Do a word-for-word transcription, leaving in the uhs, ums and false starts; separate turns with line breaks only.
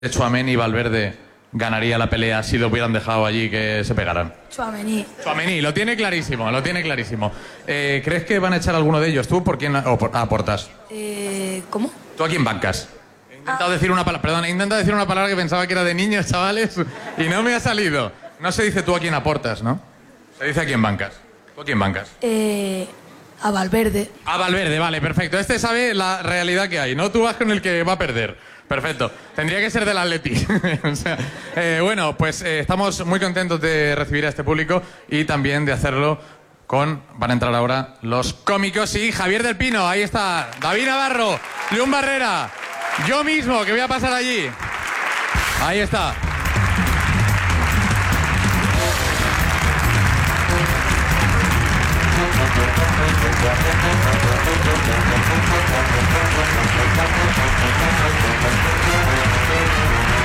Tchouaméni y Valverde ganaría la pelea si lo hubieran dejado allí que se pegaran?
Tchouaméni.
Tchouaméni, lo tiene clarísimo, lo tiene clarísimo. Eh, ¿Crees que van a echar alguno de ellos? ¿Tú por quién o por, aportas?
Eh, ¿Cómo?
¿Tú a quién bancas? He intentado decir una palabra, perdón, he intentado decir una palabra que pensaba que era de niños, chavales, y no me ha salido. No se dice tú a quién aportas, ¿no? Se dice a quién bancas. ¿Tú a quién bancas?
Eh, a Valverde.
A Valverde, vale, perfecto. Este sabe la realidad que hay, ¿no? Tú vas con el que va a perder. Perfecto. Tendría que ser del Atleti. O sea, eh, bueno, pues eh, estamos muy contentos de recibir a este público y también de hacerlo con... Van a entrar ahora los cómicos y Javier del Pino. Ahí está. David Navarro, León Barrera, yo mismo, que voy a pasar allí. Ahí está.